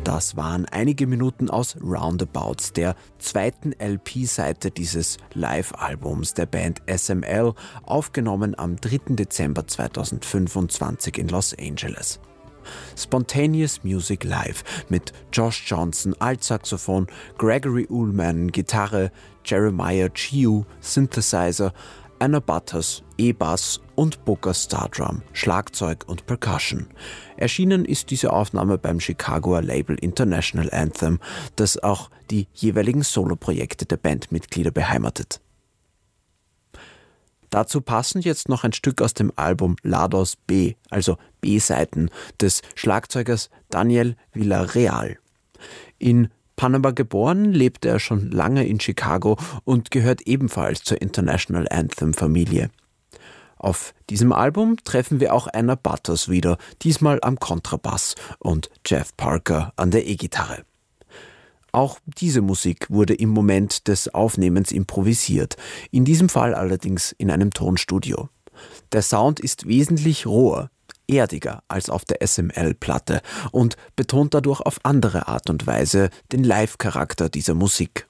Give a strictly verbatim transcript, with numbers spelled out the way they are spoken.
Das waren einige Minuten aus Roundabouts, der zweiten L P-Seite dieses Live-Albums der Band S M L, aufgenommen am dritten Dezember zweitausendfünfundzwanzig in Los Angeles. Spontaneous Music Live mit Josh Johnson Altsaxophon, Gregory Ullman Gitarre, Jeremiah Chiu Synthesizer, Anna Butters E-Bass und Booker Stardrum Schlagzeug und Percussion. Erschienen ist diese Aufnahme beim Chicagoer Label International Anthem, das auch die jeweiligen Soloprojekte der Bandmitglieder beheimatet. Dazu passend jetzt noch ein Stück aus dem Album Lados B, also B-Seiten, des Schlagzeugers Daniel Villarreal. In Panama geboren, lebte er schon lange in Chicago und gehört ebenfalls zur International Anthem-Familie. Auf diesem Album treffen wir auch Anna Butters wieder, diesmal am Kontrabass und Jeff Parker an der E-Gitarre. Auch diese Musik wurde im Moment des Aufnehmens improvisiert, in diesem Fall allerdings in einem Tonstudio. Der Sound ist wesentlich roher, erdiger als auf der S M L-Platte und betont dadurch auf andere Art und Weise den Live-Charakter dieser Musik.